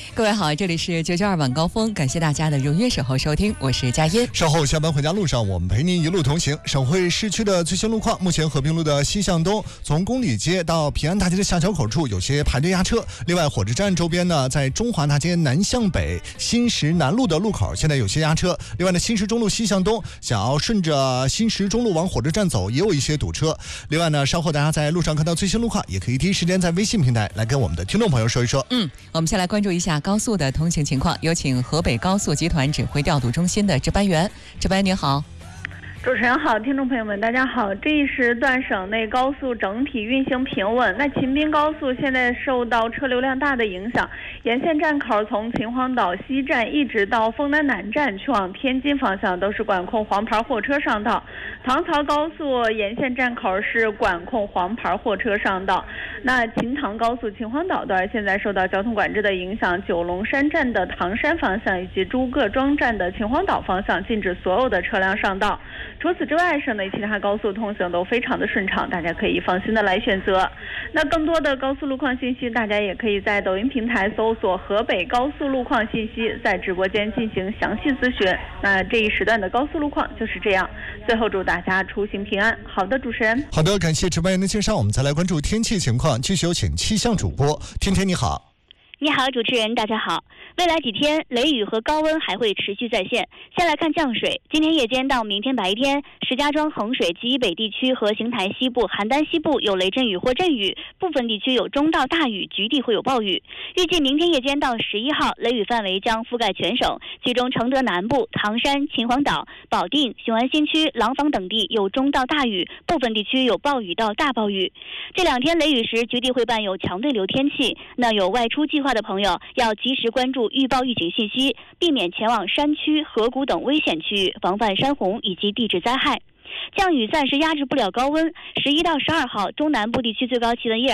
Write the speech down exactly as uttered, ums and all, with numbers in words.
各位好，这里是九九二晚高峰，感谢大家的如约守候收听，我是佳音。 稍后下班回家路上，我们陪您一路同行。省会市区的最新路况，目前和平路的西向东，从公里街到平安大街的下桥口处有些排队压车。另外，火车站周边呢，在中华大街南向北新石南路的路口，现在有些压车。另外呢，新石中路西向东，想要顺着新石中路往火车站走，也有一些堵车。另外呢，稍后大家在路上看到最新路况，也可以第一时间在微信平台来跟我们的听众朋友说一说。 嗯，我们先来关注一下高速的通行情况，有请河北高速集团指挥调度中心的值班员。值班员您好。 主持人好，听众朋友们大家好。这一时段省内高速整体运行平稳。那秦滨高速现在受到车流量大的影响，沿线站口从秦皇岛西站一直到丰南南站去往天津方向都是管控黄牌货车上道。唐曹高速沿线站口是管控黄牌货车上道。那秦唐高速秦皇岛段现在受到交通管制的影响，九龙山站的唐山方向以及诸葛庄站的秦皇岛方向禁止所有的车辆上道。除此之外，省内其他高速通行都非常的顺畅，大家可以放心的来选择。那更多的高速路况信息，大家也可以在抖音平台搜索河北高速路况信息，在直播间进行详细咨询。那这一时段的高速路况就是这样。最后祝大家出行平安。好的，主持人。 好的，感谢值班员的介绍。我们再来关注天气情况，继续有请气象主播天天你好。 你好，主持人，大家好。未来几天，雷雨和高温还会持续在线。先来看降水，今天夜间到明天白天，石家庄、衡水及以北地区和邢台西部、邯郸西部有雷阵雨或阵雨，部分地区有中到大雨，局地会有暴雨。预计明天夜间到十一号，雷雨范围将覆盖全省，其中承德南部、唐山、秦皇岛、保定、雄安新区、廊坊等地有中到大雨，部分地区有暴雨到大暴雨。这两天雷雨时，局地会伴有强对流天气，那有外出计划的朋友要及时关注预报预警信息，避免前往山区、河谷等危险区域，防范山洪以及地质灾害。降雨暂时压制不了高温，十一到十二号中南部地区最高气温依然